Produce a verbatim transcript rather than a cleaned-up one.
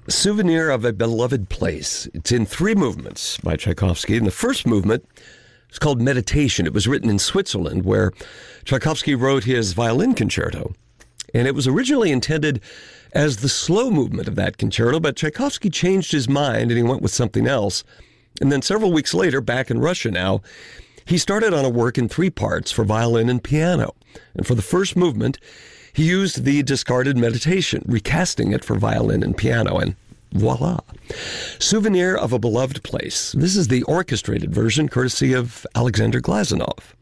Souvenir of a Beloved Place. It's in three movements by Tchaikovsky. And the first movement is called Meditation. It was written in Switzerland, where Tchaikovsky wrote his violin concerto. And it was originally intended as the slow movement of that concerto, but Tchaikovsky changed his mind and he went with something else. And then several weeks later, back in Russia now, he started on a work in three parts for violin and piano. And for the first movement, he used the discarded Meditation, recasting it for violin and piano, and voila. Souvenir of a Beloved Place. This is the orchestrated version, courtesy of Alexander Glazunov.